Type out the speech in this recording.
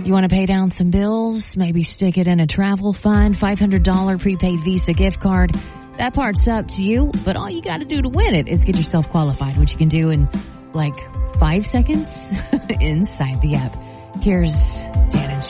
You want to pay down some bills, maybe stick it in a travel fund, $500 prepaid Visa gift card. That part's up to you, but all you got to do to win it is get yourself qualified, which you can do in like 5 seconds inside the app. Here's Dan and